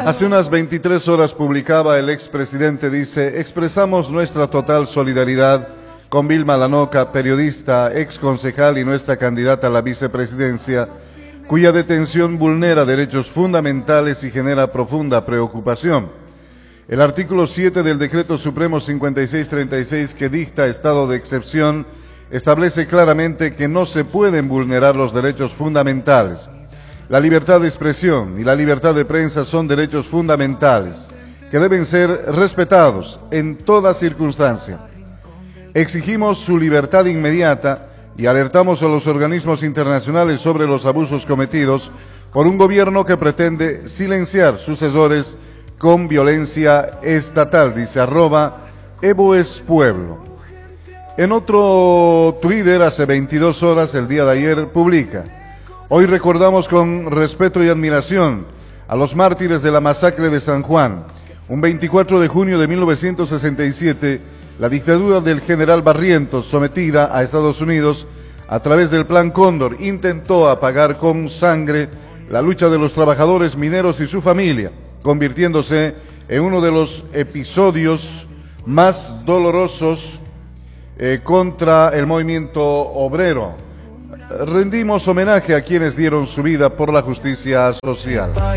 Hace unas 23 horas publicaba el expresidente, dice: expresamos nuestra total solidaridad con Vilma Lanoca, periodista, exconcejal y nuestra candidata a la vicepresidencia, cuya detención vulnera derechos fundamentales y genera profunda preocupación. El artículo 7 del Decreto Supremo 5636, que dicta estado de excepción, establece claramente que no se pueden vulnerar los derechos fundamentales. La libertad de expresión y la libertad de prensa son derechos fundamentales que deben ser respetados en toda circunstancia. Exigimos su libertad inmediata y alertamos a los organismos internacionales sobre los abusos cometidos por un gobierno que pretende silenciar sucesores con violencia estatal, dice @EvoEsPueblo. En otro Twitter, hace 22 horas, el día de ayer, publica: hoy recordamos con respeto y admiración a los mártires de la masacre de San Juan. Un 24 de junio de 1967, la dictadura del general Barrientos, sometida a Estados Unidos a través del Plan Cóndor, intentó apagar con sangre la lucha de los trabajadores mineros y su familia, convirtiéndose en uno de los episodios más dolorosos contra el movimiento obrero. Rendimos homenaje a quienes dieron su vida por la justicia social.